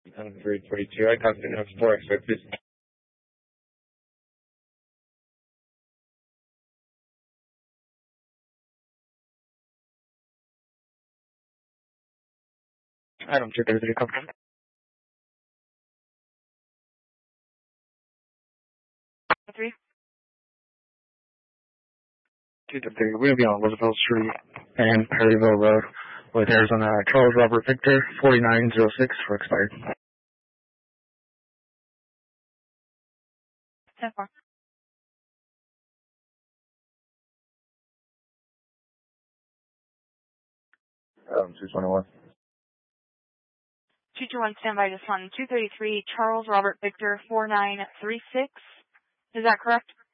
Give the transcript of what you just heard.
I'm 342. I copied enough for expected. Item 233, confirm. 3. 233, we'll be on Roosevelt Street and Perryville Road with Arizona Charles Robert Victor, 4906 for expired. 10-4. 221. 221, standby just on 233, Charles Robert Victor, 4936. Is that correct?